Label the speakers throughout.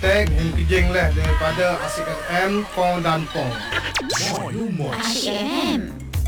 Speaker 1: Tag Hem Kejeng lah daripada Asyik FM Pong dan Pong.
Speaker 2: Asyik FM.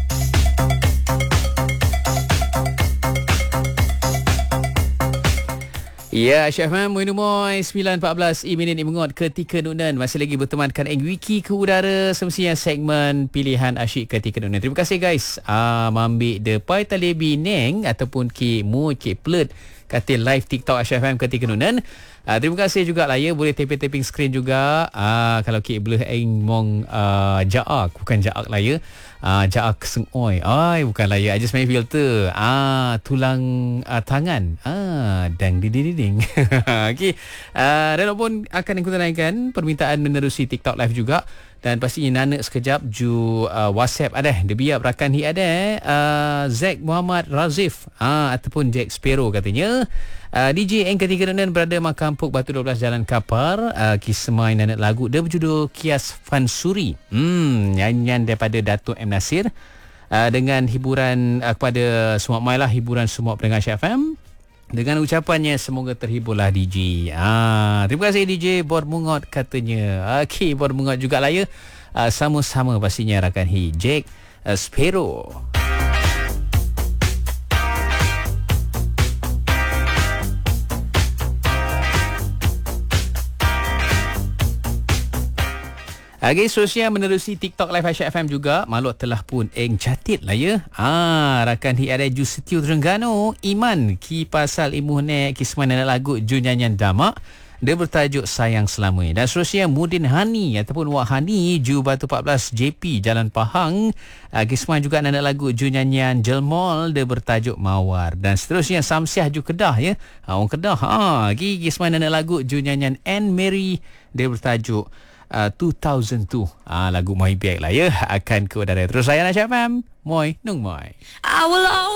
Speaker 3: Ya, Syekh Faham, Moy 9.14 minit mengot ketika nunan. Masih lagi bertemankan Wiki ke udara semestinya segmen pilihan asyik ketika nunan. Terima kasih guys. Mambik de pai talebi neng ataupun ki mu ki plet kata live TikTok Syekh Faham ketika nunan. Terima kasih juga lah ya. Boleh tapping screen juga. Kalau ki boleh mong jaak, bukan jaak lah ya. Jaak sengoi. Bukan lah ya. I just main filter. Tulang tangan. Dang ding. Okey. Dan pun akan aku tanyakan permintaan menerusi TikTok live juga. Dan pastinya nanak sekejap ju WhatsApp ada. Dia biar rakan hi ada. Zack Muhammad Razif ataupun Jack Sparrow katanya. DJ yang ketiga dan berada Makam Puk Batu 12 Jalan Kapar. Kisah main nanak lagu dia berjudul Kias Fansuri. Nyanyian daripada Datuk M. Nasir. Dengan hiburan kepada semua mailah hiburan semua pendengar Syekh FM. Dengan ucapannya semoga terhiburlah DJ. Terima kasih DJ Bormungot katanya. Okey, Bormungot juga lah ya. Sama-sama pastinya rakan hi Jack Sparrow. Okay, seterusnya menerusi TikTok Live Asyik FM juga. Maluk telah pun catit lah ya. Rakan hi ada Ju Setiu Terengganu Iman ki pasal imuh ne kisman lagu Ju nyanyian Damak. Dia bertajuk Sayang Selamanya. Dan seterusnya Mudin Hani ataupun Wak Hani Ju Batu 14 JP Jalan Pahang. Kisman juga nada lagu Ju nyanyian Jelmol. Dia bertajuk Mawar. Dan seterusnya Samsiah Ju Kedah ya. Orang Kedah. Kisman nada lagu Ju nyanyian Anne Mary. Dia bertajuk 2002. Lagu Moy Back lah ya. Akan ke udara. Terus saya Asyik FM. Moy Nung Moy.